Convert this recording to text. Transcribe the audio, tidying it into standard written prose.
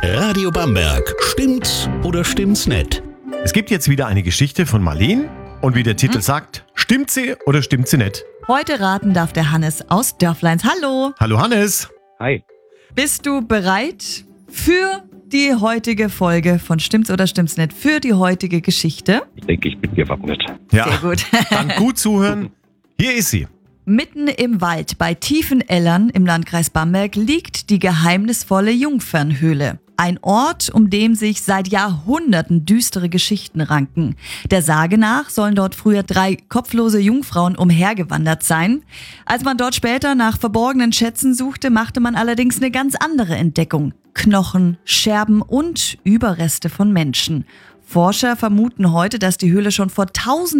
Radio Bamberg. Stimmt's oder stimmt's nicht? Es gibt jetzt wieder eine Geschichte von Marleen und wie der Titel sagt, stimmt sie oder stimmt sie nicht? Heute raten darf der Hannes aus Dörfleins. Hallo, Hallo Hannes. Hi. bist du bereit für die heutige Folge von Stimmt's oder stimmt's nicht? Für die heutige Geschichte? Ich denke, ich bin gewappnet. Ja, Sehr gut. dann gut zuhören. Hier ist sie. Mitten im Wald bei Tiefenellern im Landkreis Bamberg liegt die geheimnisvolle Jungfernhöhle. Ein Ort, um den sich seit Jahrhunderten düstere Geschichten ranken. Der Sage nach sollen dort früher 3 kopflose Jungfrauen umhergewandert sein. Als man dort später nach verborgenen Schätzen suchte, machte man allerdings eine ganz andere Entdeckung. Knochen, Scherben und Überreste von Menschen. Forscher vermuten heute, dass die Höhle schon vor Tausenden